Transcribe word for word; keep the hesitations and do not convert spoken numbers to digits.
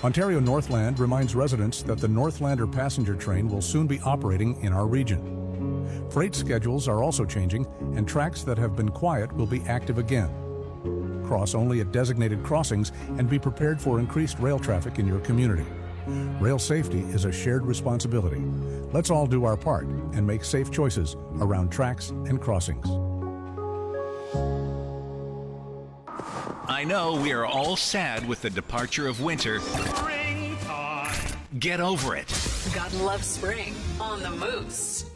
Ontario Northland reminds residents that the Northlander passenger train will soon be operating in our region. Freight schedules are also changing, and tracks that have been quiet will be active again. Cross only at designated crossings and be prepared for increased rail traffic in your community. Rail safety is a shared responsibility. Let's all do our part and make safe choices around tracks and crossings. I know we are all sad with the departure of winter. Springtime. Get over it. God loves spring on the Moose.